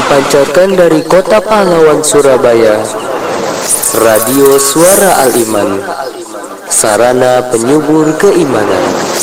Dipancarkan dari kota pahlawan Surabaya, Radio Suara Al-Iman, sarana penyubur keimanan.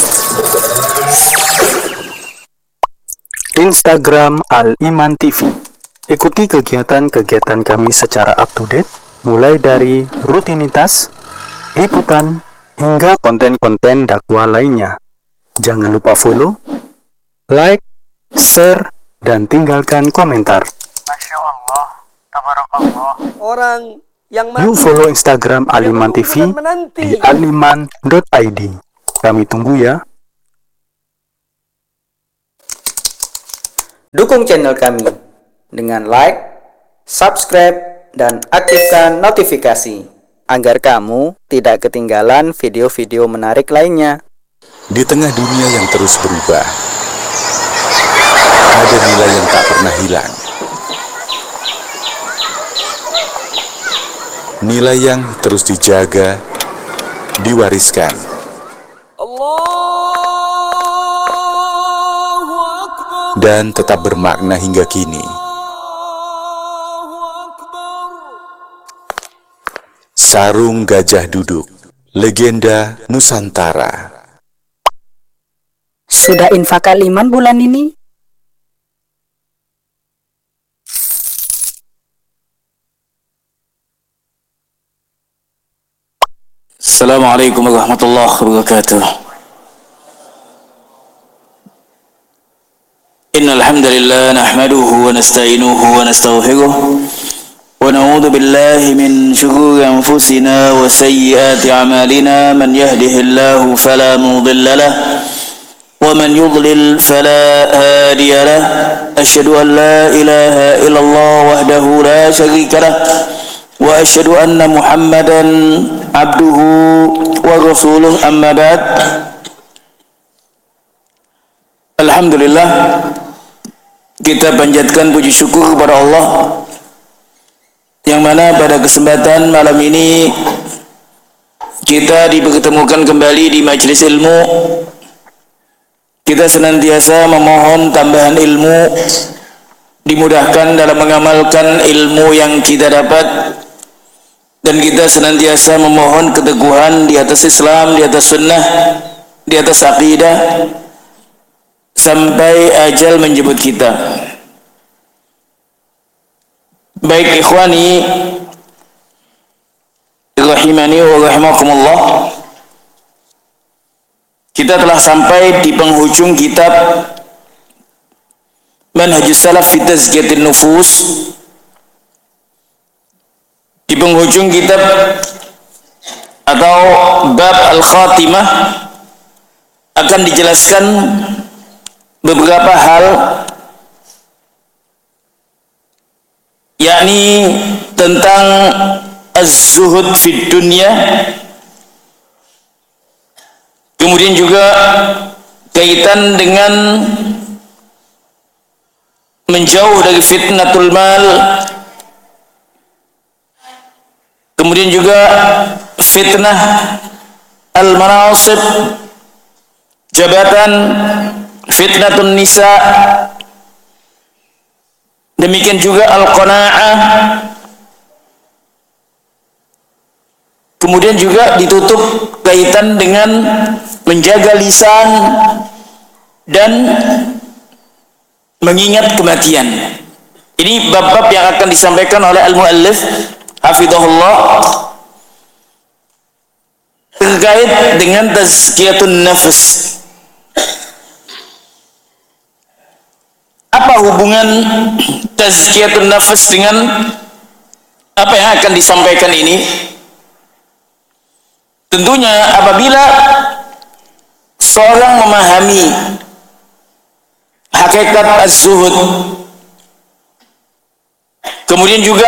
Instagram Al-Iman TV. Ikuti kegiatan-kegiatan kami secara up to date, mulai dari rutinitas, liputan, hingga konten-konten dakwah lainnya. Jangan lupa follow, like, share, dan tinggalkan komentar. Masya Allah, tabarakallah. Orang yang Yuk follow Instagram Al-Iman TV di aliman.id. Kami tunggu ya. Dukung channel kami dengan like, subscribe, dan aktifkan notifikasi agar kamu tidak ketinggalan video-video menarik lainnya. Di tengah dunia yang terus berubah, ada nilai yang tak pernah hilang. Nilai yang terus dijaga, diwariskan. Dan tetap bermakna hingga kini. Sarung Gajah Duduk, legenda Nusantara. Sudah infak Al-Iman bulan ini? Assalamualaikum warahmatullahi wabarakatuh. Innal hamdalillah nahmaduhu wa nasta'inuhu wa nastaghfiruh wa na'udzu billahi min shururi anfusina wa sayyiati a'malina. Man yahdihillahu fala mudilla lahu wa man yudlil fala hadiya lahu. Asyhadu an la ilaha illallah wahdahu la syarika lahu wa asyhadu anna Muhammadan abduhu wa rasuluh, amma ba'd. Alhamdulillah, kita panjatkan puji syukur kepada Allah yang mana pada kesempatan malam ini kita dipertemukan kembali di majelis ilmu. Kita senantiasa memohon tambahan ilmu, dimudahkan dalam mengamalkan ilmu yang kita dapat, dan kita senantiasa memohon keteguhan di atas Islam, di atas sunnah, di atas aqidah, sampai ajal menjemput kita. Baik ikhwani rahimani wa rahimakumullah, kita telah sampai di penghujung kitab Manhajus Salaf fi Tazkiyatin Nufus. Di penghujung kitab atau bab Al-Khatimah akan dijelaskan beberapa hal, yakni tentang az-zuhud fid dunya, kemudian juga kaitan dengan menjauh dari fitnatul mal, kemudian juga fitnah al-manasib, jabatan, fitnatun nisa, demikian juga al-qanaa'ah, kemudian juga ditutup kaitan dengan menjaga lisan dan mengingat kematian. Ini bab-bab yang akan disampaikan oleh al-muallif hafizahullah terkait dengan tazkiyatun nafs. Apa hubungan tazkiyatun nafs dengan apa yang akan disampaikan ini? Tentunya apabila seorang memahami hakikat az-zuhud, kemudian juga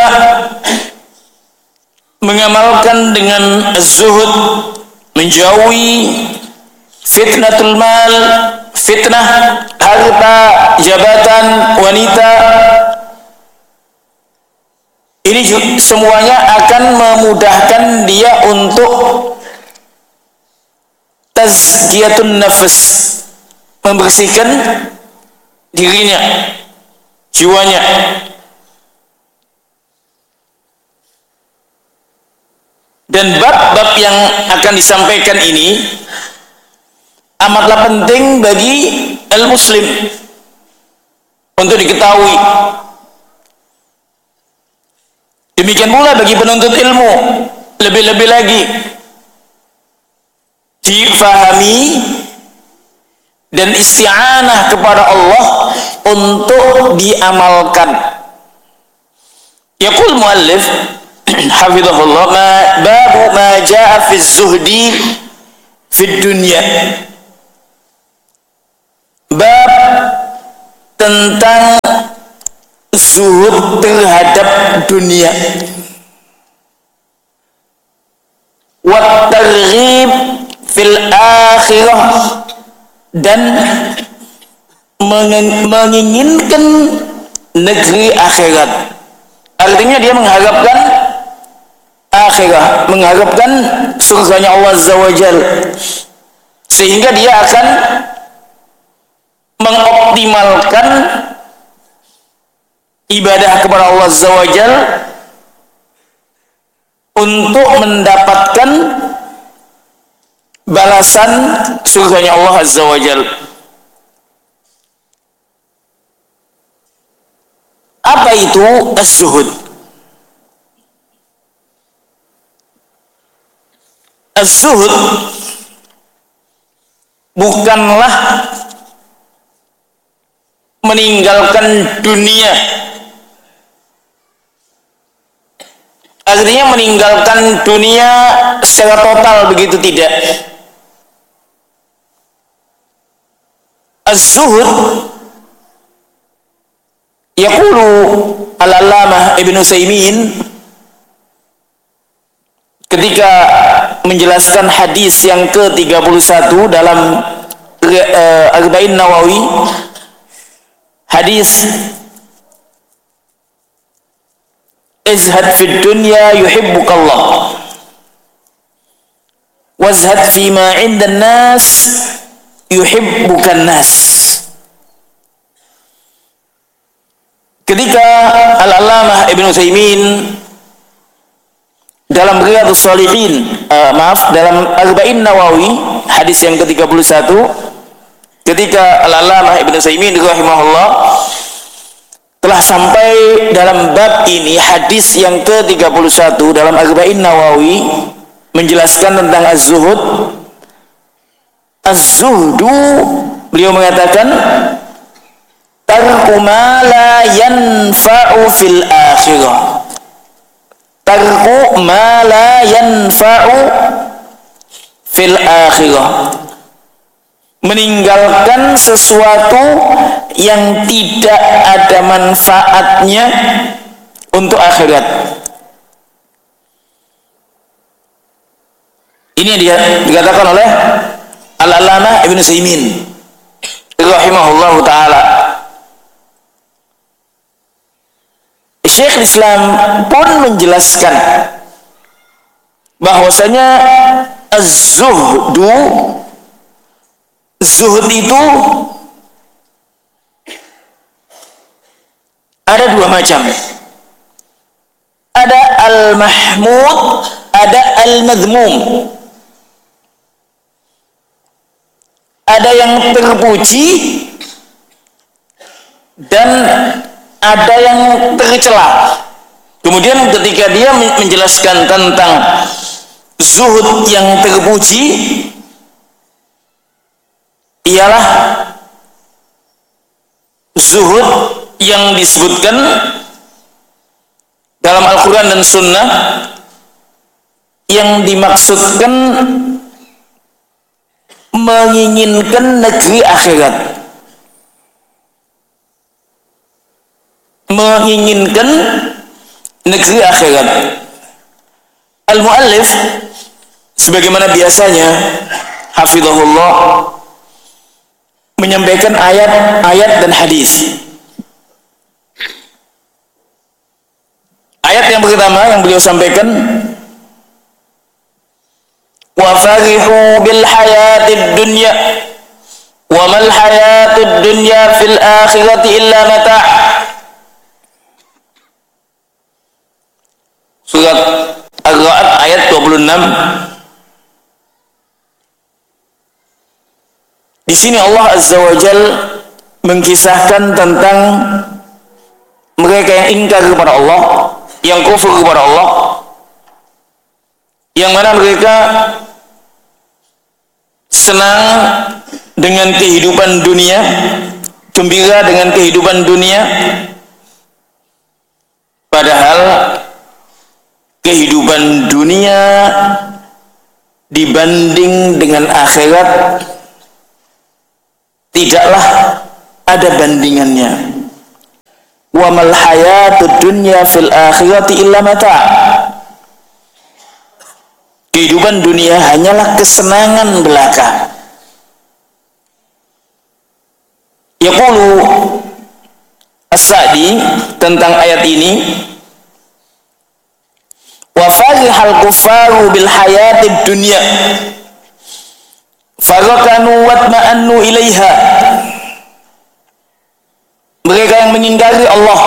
mengamalkan dengan az-zuhud, menjauhi fitnatul mal, fitnah harta, jabatan, wanita, ini semuanya akan memudahkan dia untuk tazkiyatun nafs, membersihkan dirinya, jiwanya, Dan bab-bab yang akan disampaikan ini amatlah penting bagi al-muslim untuk diketahui. Demikian pula bagi penuntut ilmu, lebih-lebih lagi difahami dan isti'anah kepada Allah untuk diamalkan. Yaqul muallif hafizahullah babu ma jaa fi zuhdi fi dunya. Bab tentang zuhud terhadap dunia. Wa targhib fil akhirah, dan menginginkan negeri akhirat. Artinya dia mengharapkan akhirah, mengharapkan surganya Allah Azza wa Jal, sehingga dia akan mengoptimalkan ibadah kepada Allah Azza wa Jal untuk mendapatkan balasan surganya Allah Azza wa Jal. Apa itu az-zuhud? Az-zuhud bukanlah meninggalkan dunia. Artinya meninggalkan dunia secara total, begitu tidak. Az-zuhud, yaqulu al-allamah Ibnu Utsaimin ketika menjelaskan hadis yang ke-31 dalam Arba'in Nawawi, hadis izhad fid dunya yuhibbukallah wazhad fima 'indan nas yuhibbukan nas. Ketika Al-Allamah Ibnu Utsaimin dalam Riyadhus Shalihin, dalam Arba'in Nawawi hadis yang ke-31, ketika Al-Allamah Ibnu Utsaimin rahimahullah telah sampai dalam bab ini, hadis yang ke-31 dalam Arba'in Nawawi menjelaskan tentang az-zuhud. Az-zuhdu, beliau mengatakan, tarku ma la yanfa'u fil akhirah. Tarku ma la yanfa'u fil akhirah. Meninggalkan sesuatu yang tidak ada manfaatnya untuk akhirat. Ini yang dikatakan oleh Al-Allamah Ibnu Utsaimin rahimahullahu taala. Syekh Islam pun menjelaskan bahwasanya az-zuhdu, zuhud itu ada dua macam. Ada al-mahmud, ada al-madhmum. Ada yang terpuji dan ada yang tercela. Kemudian ketika dia menjelaskan tentang zuhud yang terpuji, ialah zuhud yang disebutkan dalam Al-Quran dan Sunnah, yang dimaksudkan menginginkan negeri akhirat, menginginkan negeri akhirat. Al-muallif sebagaimana biasanya hafizahullah menyampaikan ayat-ayat dan hadis. Ayat yang pertama yang beliau sampaikan, wa farihu bil hayatid dunya wa mal hayatud dunya fil akhirati illa mata'. Surat Ar-Ra'd ayat 26. Imam, di sini Allah Azza wa Jal mengkisahkan tentang mereka yang ingkar kepada Allah, yang kufur kepada Allah, yang mana mereka senang dengan kehidupan dunia, gembira dengan kehidupan dunia, padahal kehidupan dunia dibanding dengan akhirat tidaklah ada bandingannya. Wa mal hayatud dunya fil akhirati illa mata'. Kehidupan dunia hanyalah kesenangan belaka. Yaqulu As-Sa'di tentang ayat ini, wa farihal kuffaru bil hayatid dunya farakanu watma'annu ilaiha. Mereka yang mengingkari Allah,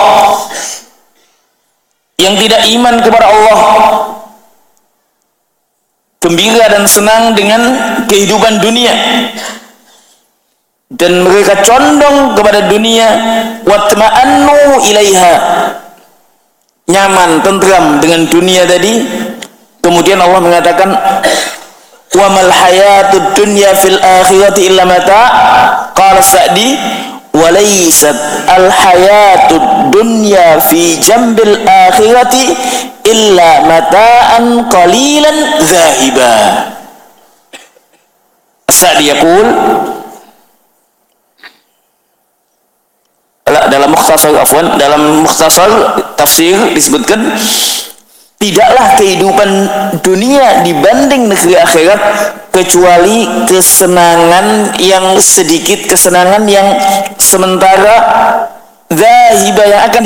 yang tidak iman kepada Allah, gembira dan senang dengan kehidupan dunia, dan mereka condong kepada dunia, watma'annu ilaiha, nyaman, tentram dengan dunia tadi. Kemudian Allah mengatakan, wa mal hayatud dunya fil akhirati illa mata'. Qala Sa'di, wa laysat al hayatud dunya fi jambil akhirati illa mata'an qalilan zahiba. Sa'di yaqul, dalam mukhtasar tafsir disebutkan, tidaklah kehidupan dunia dibanding negeri akhirat kecuali kesenangan yang sedikit, kesenangan yang sementara, zahiba, yang akan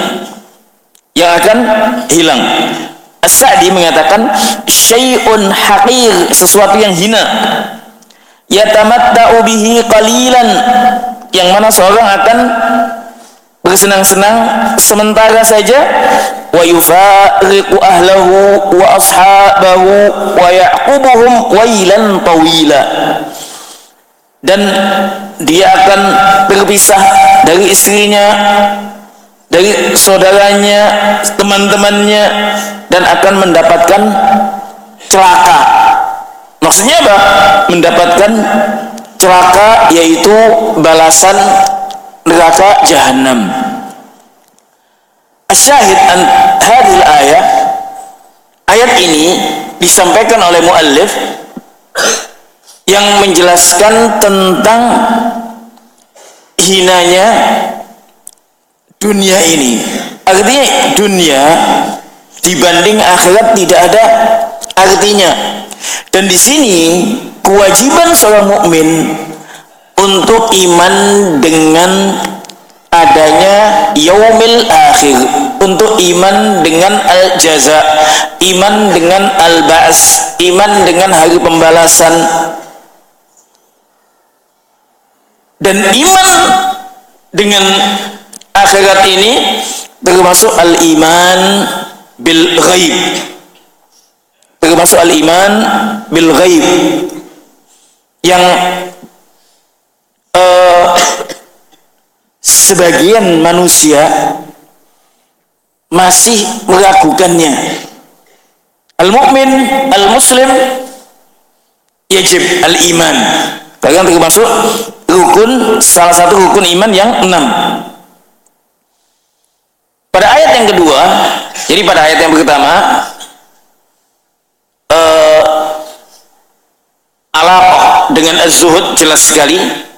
hilang. As-Sa'di mengatakan, syai'un haqir, sesuatu yang hina, yatamatta'u bihi qalilan, yang mana seorang akan bersenang-senang sementara saja, wa yufariqu ahlahu wa ashabahu wa ya'qubuhum wailan tawila, dan dia akan berpisah dari istrinya, dari saudaranya, teman-temannya, dan akan mendapatkan celaka. Maksudnya apa? Mendapatkan celaka, yaitu balasan neraka jahanam. Asyahid an hadhil ayat ini disampaikan oleh muallif yang menjelaskan tentang hinanya dunia ini. Artinya dunia dibanding akhirat tidak ada artinya. Dan di sini kewajiban seorang mukmin untuk iman dengan adanya yaumil akhir, untuk iman dengan al-jaza, iman dengan al-ba's, iman dengan hari pembalasan, dan iman dengan akhirat ini termasuk al-iman bil ghaib, termasuk al-iman bil ghaib yang sebagian manusia masih meragukannya. Al-mu'min, al-muslim yajib al-iman, bahkan termasuk rukun, salah satu rukun iman yang 6. Pada ayat yang kedua, jadi pada ayat yang pertama alaqah dengan az-zuhud jelas sekali.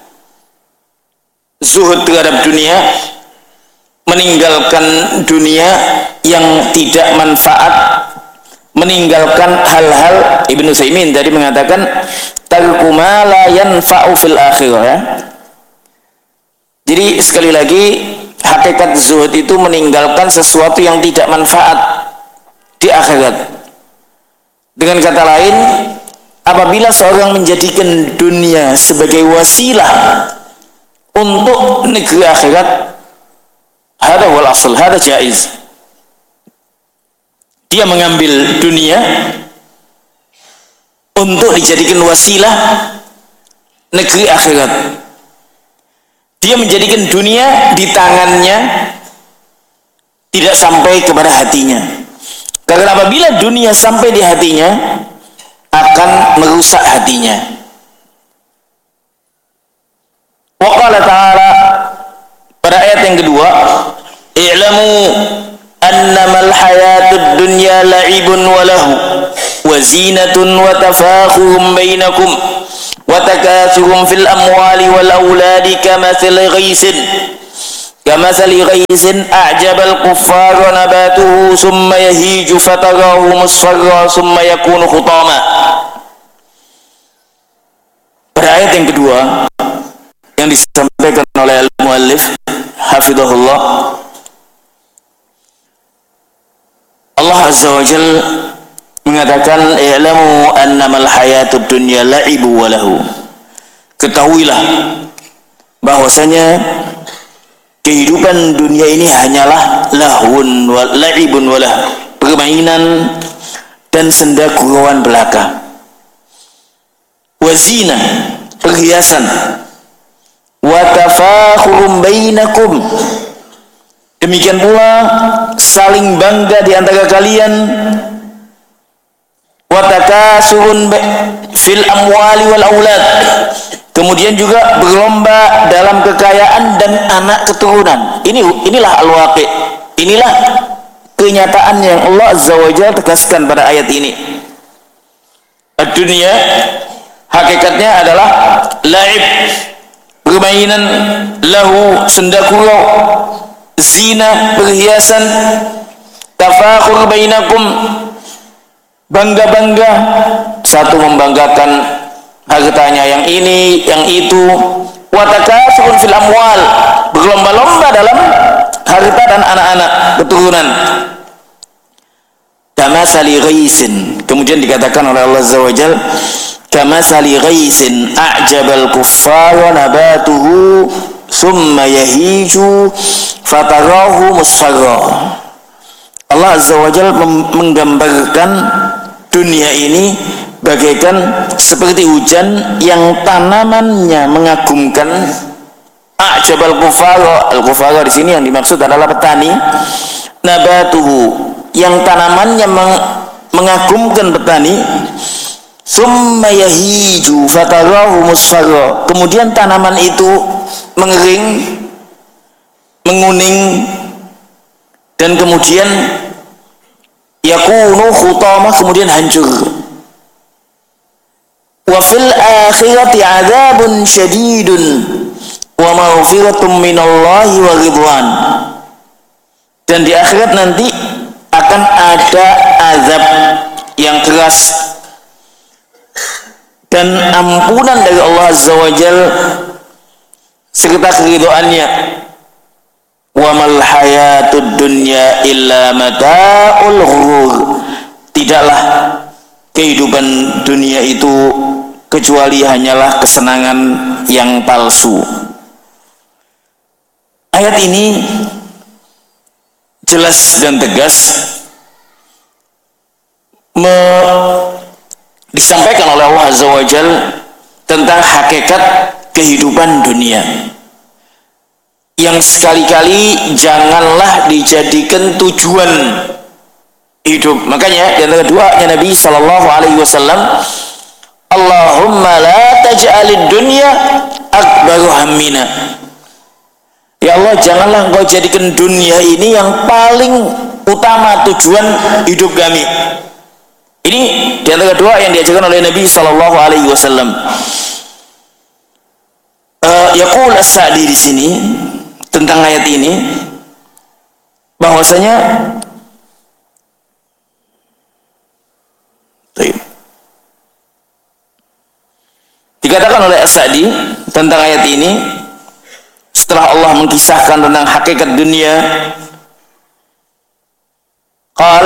Zuhud terhadap dunia, meninggalkan dunia yang tidak manfaat, meninggalkan hal-hal. Ibnu Utsaimin tadi mengatakan tarku ma la yanfa'u fil akhirah, ya. Jadi sekali lagi, hakikat zuhud itu meninggalkan sesuatu yang tidak manfaat di akhirat. Dengan kata lain, apabila seorang menjadikan dunia sebagai wasilah untuk negeri akhirat, hada wal asl, hada jaiz. Dia mengambil dunia untuk dijadikan wasilah negeri akhirat. Dia menjadikan dunia di tangannya, tidak sampai kepada hatinya. Karena apabila dunia sampai di hatinya, akan merusak hatinya. Wa qala ta'ala, pada ayat yang kedua, i'lamu annamal hayatud dunya la'ibun wa lahu wa zinatun wa tafakhurun bainakum wa takathurun fil amwali wal auladi kamathali ghaisin a'jabal kuffara nabatuhu summa yahiju fatarahu musfarra summa yakunu khutama. Pada ayat yang kedua yang disampaikan oleh al-muallif hafizahullah, Allah azza wa jal mengatakan i'lamu annamal hayatud dunya la'ibu wa lahu. Ketahuilah bahwasanya kehidupan dunia ini hanyalah lahun wa la'ibun wa lahu, permainan dan senda gurauan belaka. Wazina, perhiasan. Wa tafakhurum bainakum, demikian pula saling bangga di antara kalian. Wa takasurun fil amwali wal aulad, kemudian juga berlomba dalam kekayaan dan anak keturunan. Inilah al-waqi', inilah kenyataan yang Allah azza wa jalla tegaskan pada ayat ini. Dunia hakikatnya adalah laib, permainan, lahu, senda gurau, zina, perhiasan, tafakhur bainakum, bangga-bangga, satu membanggakan hartanya yang ini, yang itu, wa takasurun fil amwal, berlomba-lomba dalam harta dan anak-anak keturunan. Kamathali ghaisin, kemudian dikatakan oleh Allah azza wa jalla, kamathali ghaisin a'jabal kuffara nabatuhu summa yahiju fatarahu musfarra. Allah azza wa jalla menggambarkan dunia ini bagaikan seperti hujan yang tanamannya mengagumkan. A'jabal kuffara, al-kuffara di sini yang dimaksud adalah petani. Nabatuhu, yang tanamannya mengagumkan petani. Summa yahiju fatarahu musfarra, kemudian tanaman itu mengering, menguning, dan kemudian yakunu khutama, kemudian hancur. Wa fil akhirati adzabun syadidun wa maghfiratun minallahi wa ridwan, dan di akhirat nanti akan ada azab yang keras dan ampunan dari Allah azza wa jal serta keridhaannya. Wa mal hayatud dunya illa mata'ul ghurur, tidaklah kehidupan dunia itu kecuali hanyalah kesenangan yang palsu. Ayat ini jelas dan tegas disampaikan oleh Allah azza wa jalla tentang hakikat kehidupan dunia, yang sekali-kali janganlah dijadikan tujuan hidup. Makanya di antara doanya Nabi sallallahu alaihi wasallam, Allahumma la taj'alid dunya akbaru hammina. Ya Allah, janganlah engkau jadikan dunia ini yang paling utama tujuan hidup kami. Ini di antara doa yang diajarkan oleh Nabi sallallahu alaihi wasallam. Yaqul As-Sa'di di sini tentang ayat ini bahwasanya dikatakan oleh As-Sa'di tentang ayat ini, setelah Allah mengkisahkan tentang hakikat dunia, qal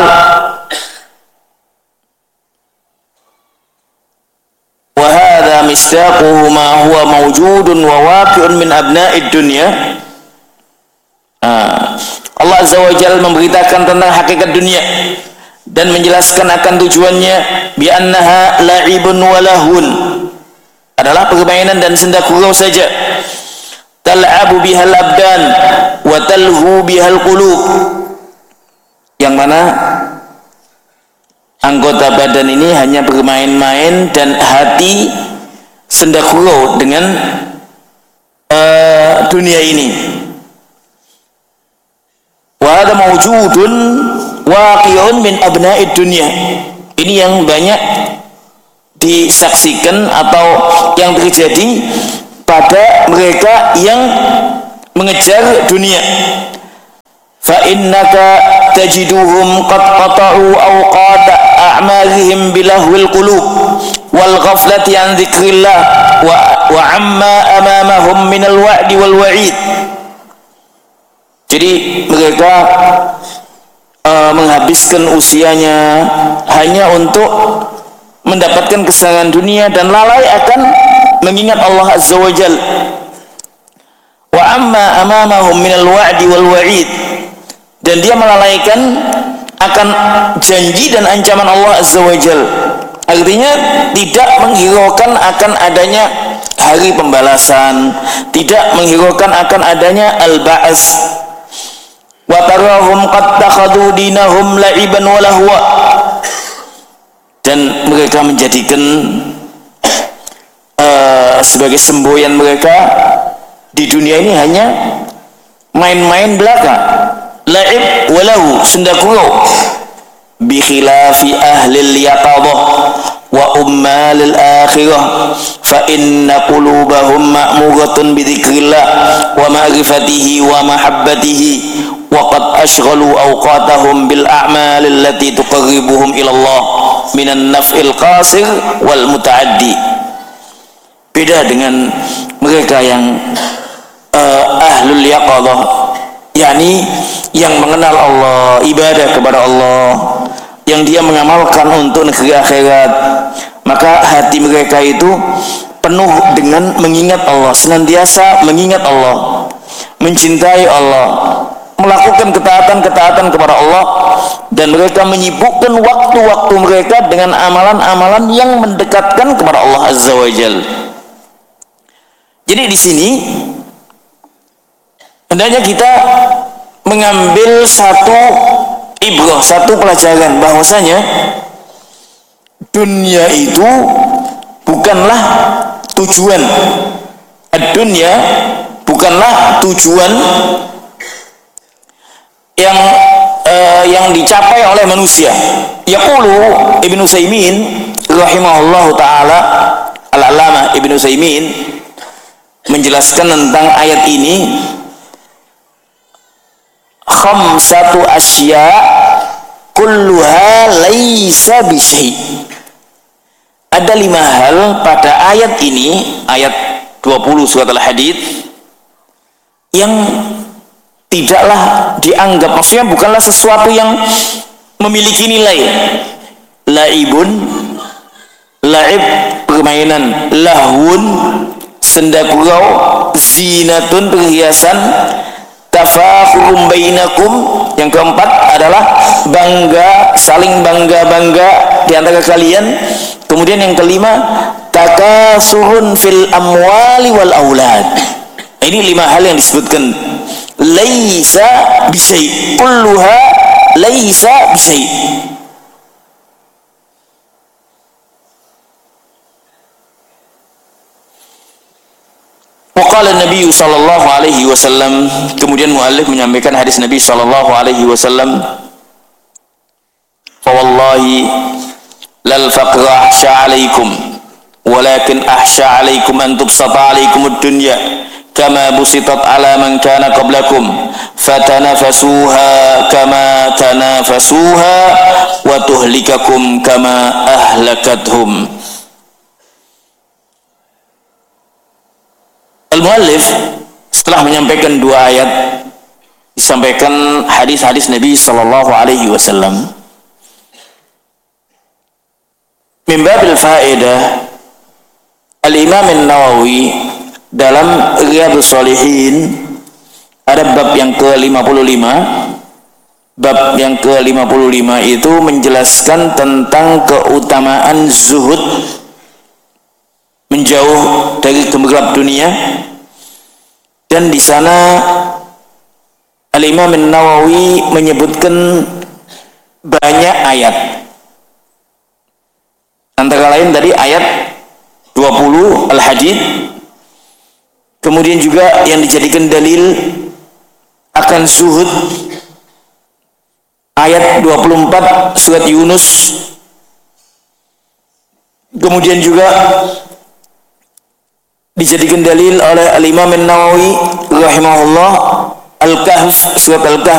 wa hadha mistaquhu ma huwa mawjudun wa waqi'un min abna'id dunya. Allah azza wa jalla memberitakan tentang hakikat dunia, dan menjelaskan akan tujuannya, bi annaha la'ibun wa lahun, adalah permainan dan senda gurau saja. Tal'abu bihal abdan wa talhu bihal qulub, yang mana anggota badan ini hanya bermain-main dan hati senda gurau dengan dunia ini. Wa hadha mawjudun waqi'un min abna'id dunya. Ini yang banyak disaksikan atau yang terjadi pada mereka yang mengejar dunia. Fa innaka tajiduhum qad qata'u awqat a'malihim bilahwil qulub wal ghaflati an dzikrillah wa amma amamahum minal wa'di wal wa'id. Jadi mereka menghabiskan usianya hanya untuk mendapatkan kesenangan dunia dan lalai akan mengingat Allah Azza wa Jal. Wa amma amamahum minal wa'di wal wa'id, dan dia melalaikan akan janji dan ancaman Allah Azza wa Jal. Artinya tidak menghiraukan akan adanya hari pembalasan, tidak menghiraukan akan adanya al-ba'ats. Wa tarahum qad takhadhu dinahum la'iban wa lahwa, dan mereka menjadikan sebagai semboyan mereka di dunia ini hanya main-main belaka, la'ib wa lahu, senda gurau, bi khilafi ahli al-yaqadah wa ummal al-akhirah fa inna qulubahum ma'mughatun bi dzikrillah wa ma'rifatihi wa mahabbatihi wa qad ashghalu awqatahum bil a'mal allati tuqarribuhum ila Allah minan naf'il qasir wal muta'addi. Beda dengan mereka yang ahlul yaqadah, yakni yang mengenal Allah, ibadah kepada Allah, yang dia mengamalkan untuk negeri akhirat, maka hati mereka itu penuh dengan mengingat Allah, senantiasa mengingat Allah, mencintai Allah, melakukan ketaatan-ketaatan kepada Allah, dan mereka menyibukkan waktu-waktu mereka dengan amalan-amalan yang mendekatkan kepada Allah Azza wa Jal. Jadi di sini hendaknya kita mengambil satu ibrah, satu pelajaran, bahwasanya dunia itu bukanlah tujuan. Ad-dunya bukanlah tujuan yang dicapai oleh manusia. Yaqulu Ibnu Utsaimin rahimahullahu taala, Al-Allamah Ibnu Utsaimin menjelaskan tentang ayat ini, khamsatu asya kulluha laisa bisyai. Ada 5 hal pada ayat ini, ayat 20 surat Al-Hadid, yang tidaklah dianggap, maksudnya bukanlah sesuatu yang memiliki nilai. Laibun, laib permainan, lahun senda gurau, zinatun perhiasan, tafakhurum bainakum, yang keempat adalah bangga, saling bangga-bangga di antara kalian. Kemudian yang kelima, takasurun fil amwali wal aulad. Ini 5 hal yang disebutkan. Laisa bisyai, kulluha laisa bisyai. Waqala Nabi sallallahu alaihi wasallam, kemudian muallif menyampaikan hadis Nabi sallallahu alaihi wasallam, fa wallahi lal faqra ahsha alaikum walakin ahsha alaikum an tubsata alaikum ad-dunya kama busitat ala man kana qablakum fatanafasuha kama tanafasuha wa tuhlikakum kama ahlakathum. Al-muallif setelah menyampaikan 2 ayat, disampaikan hadis-hadis Nabi sallallahu alaihi wasallam. Min babil faedah, Al-Imam An-Nawawi dalam Riyadhus Shalihin ada bab yang ke-55 bab yang ke-55 itu menjelaskan tentang keutamaan zuhud, menjauh dari gemerlap dunia. Dan di sana Al-Imam An-Nawawi menyebutkan banyak ayat. Antara lain tadi ayat 20 Al-Hadid, kemudian juga yang dijadikan dalil akan zuhud ayat 24 surat Yunus, kemudian juga dijadikan dalil oleh Al-Imam An-Nawawi rahimahullah Al-Kahf, surat Al-Kahf